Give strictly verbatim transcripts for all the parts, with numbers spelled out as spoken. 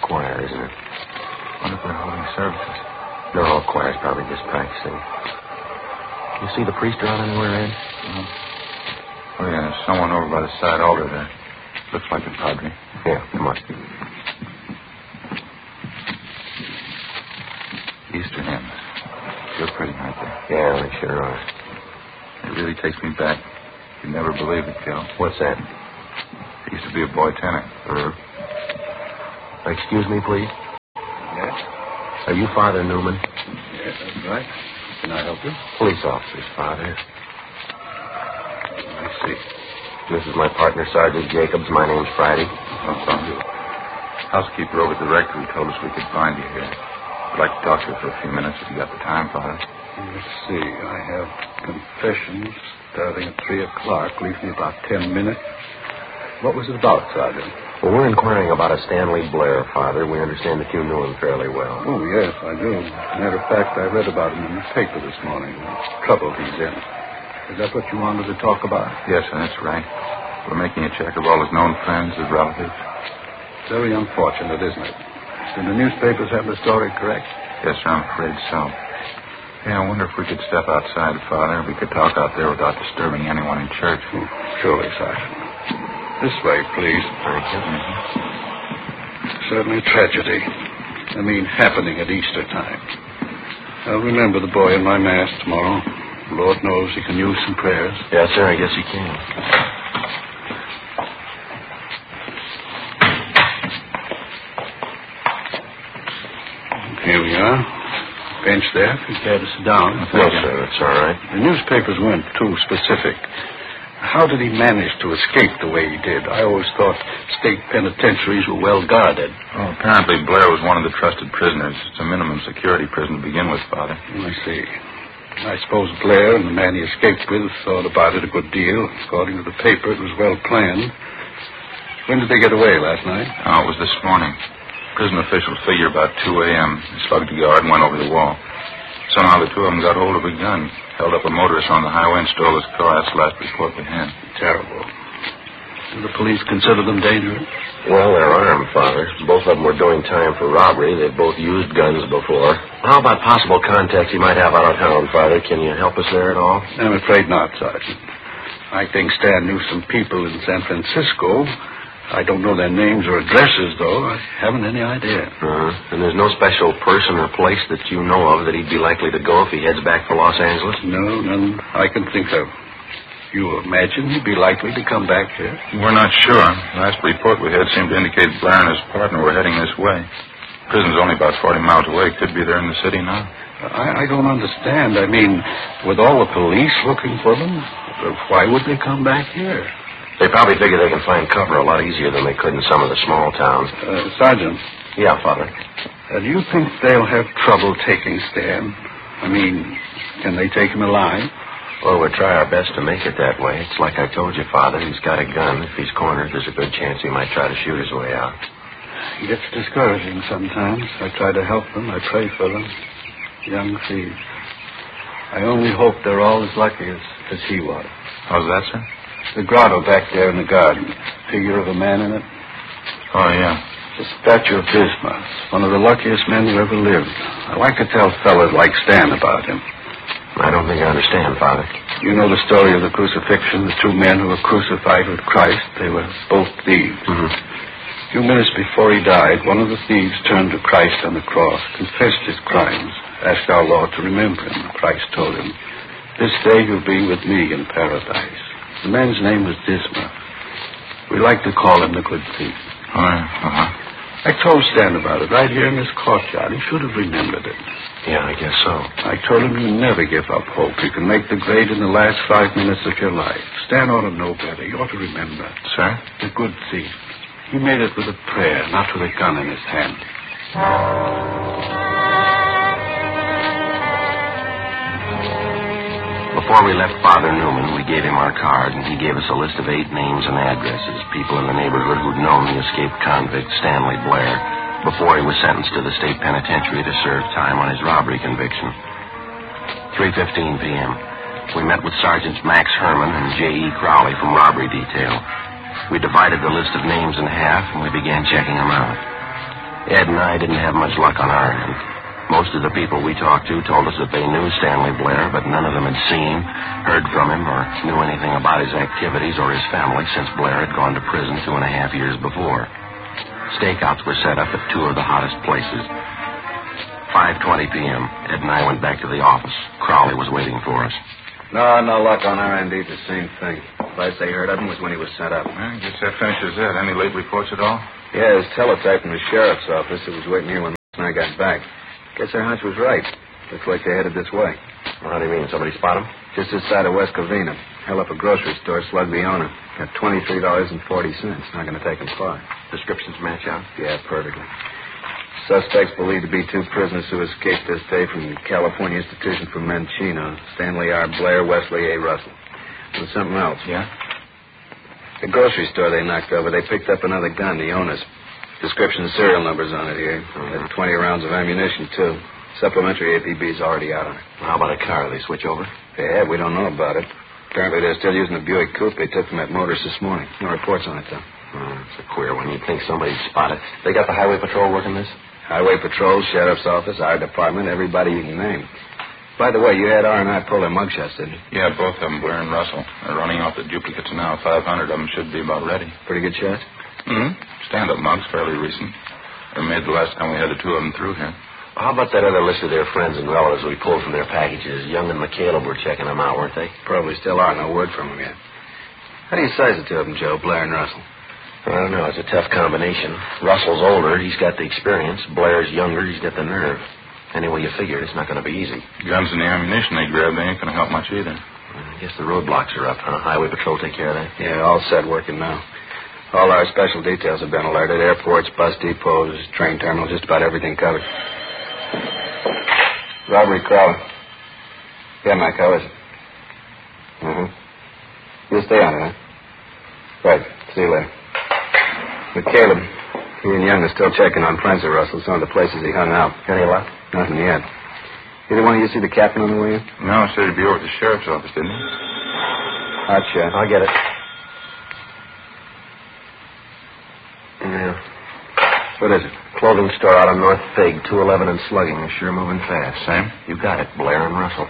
choir, isn't it? Wonder if they're holding services. No, choir's probably just practicing. You see the priest around anywhere, Ed? Mm-hmm. Oh, yeah, there's someone over by the side altar there. Looks like the padre. Yeah, it must be. Easter hymns. Feel pretty, aren't they? Yeah, they sure are. It really takes me back. You'd never believe it, Gil. What's that? I used to be a boy tenor. Uh-huh. Excuse me, please. Yes? Are you Father Newman? Yes, that's right. Can I help you? Police officers, Father. I see. This is my partner, Sergeant Jacobs. My name's Friday. Oh, thank you. Housekeeper over at the rectory told us we could find you here. I'd like to talk to you for a few minutes if you got the time, Father. Let's see. I have confessions starting at three o'clock. Leaves me about ten minutes. What was it about, Sergeant? Well, we're inquiring about a Stanley Blair, Father. We understand that you knew him fairly well. Oh, yes, I do. Matter of fact, I read about him in the paper this morning. The trouble he's in. Is that what you wanted to talk about? Yes, sir, that's right. We're making a check of all his known friends, his relatives. Very unfortunate, isn't it? Did the newspapers have the story correct? Yes, sir, I'm afraid so. Yeah, I wonder if we could step outside, Father. We could talk out there without disturbing anyone in church. Oh, surely, Sergeant. This way, please. Thank you. Mm-hmm. Certainly a tragedy. I mean, happening at Easter time. I'll remember the boy in my mass tomorrow. Lord knows he can use some prayers. Yes, sir, I guess he can. Here we are. Bench there, if you care to sit down. No, sir, it's all right. The newspapers weren't too specific. How did he manage to escape the way he did? I always thought state penitentiaries were well guarded. Oh, apparently Blair was one of the trusted prisoners. It's a minimum security prison to begin with, Father. I see. I suppose Blair and the man he escaped with thought about it a good deal. According to the paper, it was well planned. When did they get away, last night? Oh, it was this morning. Prison officials figure about two a.m. They slugged the guard and went over the wall. Somehow the two of them got hold of a gun, held up a motorist on the highway and stole his car. That's the last report we had. Terrible. Do the police consider them dangerous? Well, they're armed, Father. Both of them were doing time for robbery. They've both used guns before. How about possible contacts he might have out of town, Father? Can you help us there at all? I'm afraid not, Sergeant. I think Stan knew some people in San Francisco. I don't know their names or addresses, though. I haven't any idea. Uh-huh. And there's no special person or place that you know of that he'd be likely to go if he heads back for Los Angeles? No, none I can think of. You imagine he'd be likely to come back here? We're not sure. The last report we had seemed to indicate Blair and his partner were heading this way. Prison's only about forty miles away. Could be there in the city now. I, I don't understand. I mean, with all the police looking for them, why would they come back here? They probably figure they can find cover a lot easier than they could in some of the small towns. Uh, Sergeant. Yeah, Father. Uh, do you think they'll have trouble taking Stan? I mean, can they take him alive? Well, we'll try our best to make it that way. It's like I told you, Father. He's got a gun. If he's cornered, there's a good chance he might try to shoot his way out. It's discouraging sometimes. I try to help them. I pray for them. Young thieves. I only hope they're all as lucky as, as he was. How's that, sir? The grotto back there in the garden. Figure of a man in it. Oh, yeah. It's a statue of Dismas. One of the luckiest men who ever lived. I like to tell fellas like Stan about him. I don't think I understand, Father. You know the story of the crucifixion, the two men who were crucified with Christ. They were both thieves. Mm-hmm. A few minutes before he died, one of the thieves turned to Christ on the cross, confessed his crimes, asked our Lord to remember him. Christ told him, "This day you'll be with me in paradise." The man's name was Dismas. We like to call him the good thief. Oh, yeah. Uh-huh. I told Stan about it right here in this courtyard. He should have remembered it. Yeah, I guess so. I told him you never give up hope. You can make the grade in the last five minutes of your life. Stan ought to know better. You ought to remember. Sir? The good thief. He made it with a prayer, not with a gun in his hand. Before we left Father Newman, we gave him our card, and he gave us a list of eight names and addresses, people in the neighborhood who'd known the escaped convict, Stanley Blair, before he was sentenced to the state penitentiary to serve time on his robbery conviction. three fifteen p.m. We met with Sergeants Max Herman and J E. Crowley from robbery detail. We divided the list of names in half, and we began checking them out. Ed and I didn't have much luck on our end. Most of the people we talked to told us that they knew Stanley Blair, but none of them had seen, heard from him, or knew anything about his activities or his family since Blair had gone to prison two and a half years before. Stakeouts were set up at two of the hottest places. five twenty p.m., Ed and I went back to the office. Crowley was waiting for us. No, no luck on our end either. Same thing. Last they heard of him was when he was sent up. I guess that finishes that. Any late reports at all? Yeah, his teletype from the sheriff's office. It was waiting here when I got back. Guess our hunch was right. Looks like they headed this way. Well, how do you mean? Somebody spot him? Just this side of West Covina. Held up a grocery store, slugged the owner. Got twenty-three dollars and forty cents. Not going to take him far. Descriptions match out? Yeah, perfectly. Suspects believed to be two prisoners who escaped this day from California Institution for Men Chino. Stanley R. Blair, Wesley A. Russell. And something else. Yeah? The grocery store they knocked over, they picked up another gun, the owner's. Description and serial numbers on it here. Mm-hmm. Had twenty rounds of ammunition, too. Supplementary A P B's already out on it. Well, how about a car? They switch over? Yeah, we don't know about it. Apparently they're still using the Buick coupe they took from that motorist this morning. No reports on it, though. Oh, it's a queer one. You'd think somebody'd spot it. They got the highway patrol working this? Highway patrol, sheriff's office, our department, everybody you can name. By the way, you had R and I pull their mugshots, didn't you? Yeah, both of them, Blair and Russell. They're running off the duplicates now. five hundred of them should be about ready. Pretty good shots? Mm-hmm. Stand-up mugs, fairly recent. They were made the last time we had the two of them through here. Well, how about that other list of their friends and relatives we pulled from their packages? Young and McCaleb were checking them out, weren't they? Probably still are. No word from them yet. How do you size the two of them, Joe, Blair and Russell? I don't know. It's a tough combination. Russell's older. He's got the experience. Blair's younger. He's got the nerve. Any way you figure it, it's not going to be easy. Guns and the ammunition they grabbed, they ain't going to help much either. I guess the roadblocks are up, huh? Highway patrol take care of that? Yeah, all set working now. All our special details have been alerted. Airports, bus depots, train terminals, just about everything covered. Robbery Crowley. Yeah, Mike, how is it? Mm-hmm. You'll stay on it, huh? Right. See you later. But Caleb, he and Young are still checking on friends of Russell, some of the places he hung out. Any luck? Nothing yet. Either one of you see the captain on the way in? No, said he'd be over at the sheriff's office, didn't he? Hot shot. I'll get it. Yeah. What is it? Clothing store out on North Fig, two eleven and slugging. They're sure moving fast. Same? You got it, Blair and Russell.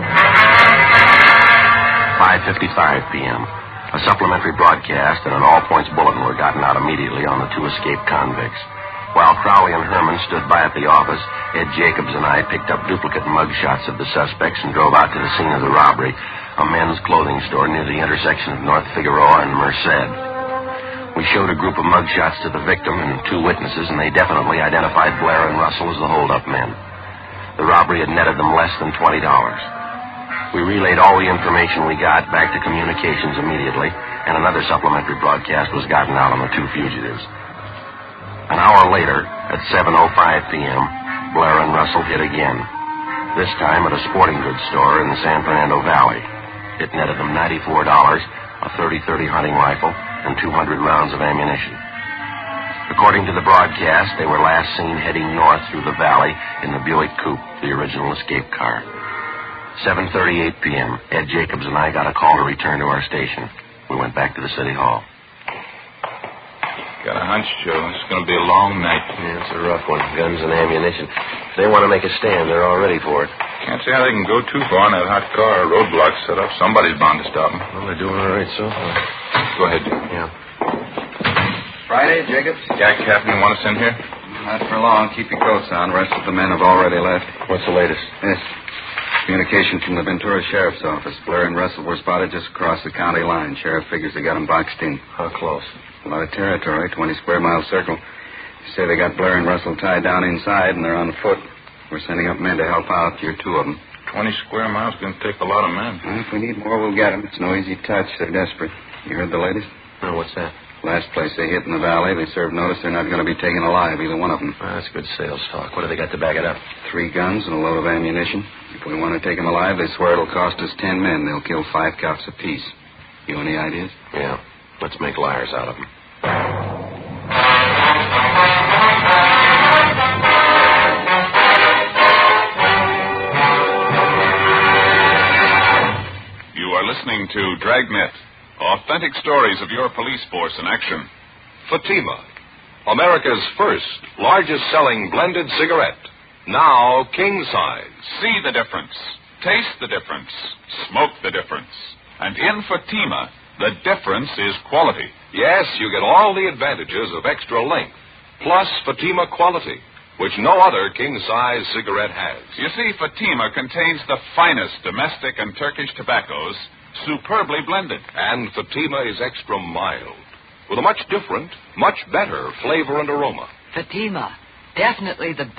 five fifty-five p.m. A supplementary broadcast and an all-points bulletin were gotten out immediately on the two escaped convicts. While Crowley and Herman stood by at the office, Ed Jacobs and I picked up duplicate mug shots of the suspects and drove out to the scene of the robbery, a men's clothing store near the intersection of North Figueroa and Merced. We showed a group of mug shots to the victim and two witnesses, and they definitely identified Blair and Russell as the hold-up men. The robbery had netted them less than twenty dollars. We relayed all the information we got back to communications immediately, and another supplementary broadcast was gotten out on the two fugitives. An hour later, at seven oh five p.m., Blair and Russell hit again, this time at a sporting goods store in the San Fernando Valley. It netted them ninety-four dollars, a thirty thirty hunting rifle, and two hundred rounds of ammunition. According to the broadcast, they were last seen heading north through the valley in the Buick coupe, the original escape car. seven thirty-eight p.m., Ed Jacobs and I got a call to return to our station. We went back to the city hall. Got a hunch, Joe. It's going to be a long night. Yeah, it's a rough one. Guns and ammunition. If they want to make a stand, they're all ready for it. Can't see how they can go too far in that hot car. Roadblocks set up. Somebody's bound to stop them. Well, they're doing all right so far. Go ahead, Joe. Yeah. Friday, Jacobs? Yeah, Captain, you want us in here? Not for long. Keep your coats on. The rest of the men have already left. What's the latest? Yes. Communication from the Ventura Sheriff's Office. Blair and Russell were spotted just across the county line. Sheriff figures they got them boxed in. How close? A lot of territory, twenty square mile circle. They say they got Blair and Russell tied down inside, and they're on foot. We're sending up men to help out. You're two of them. Twenty square miles is going to take a lot of men. Well, if we need more, we'll get them. It's no easy touch. They're desperate. You heard the latest? No, what's that? Last place they hit in the valley, they served notice they're not going to be taken alive, either one of them. Well, that's good sales talk. What do they got to back it up? Three guns and a load of ammunition. If we want to take them alive, they swear it'll cost us ten men. They'll kill five cops apiece. You any ideas? Yeah. Let's make liars out of them. You are listening to Dragnet, authentic stories of your police force in action. Fatima, America's first, largest-selling blended cigarette. Now king size. See the difference. Taste the difference. Smoke the difference. And in Fatima, the difference is quality. Yes, you get all the advantages of extra length, plus Fatima quality, which no other king-size cigarette has. You see, Fatima contains the finest domestic and Turkish tobaccos, superbly blended. And Fatima is extra mild, with a much different, much better flavor and aroma. Fatima, definitely the